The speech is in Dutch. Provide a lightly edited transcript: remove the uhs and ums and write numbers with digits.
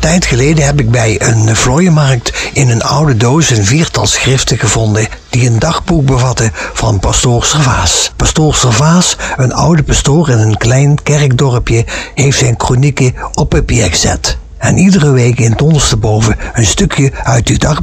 tijd geleden heb ik bij een vlooienmarkt in een oude doos een 4-tal schriften gevonden die een dagboek bevatten van pastoor Servaas. Pastoor Servaas, een oude pastoor in een klein kerkdorpje, heeft zijn kronieken op papier gezet. En iedere week in het onderste boven een stukje uit uw dagboek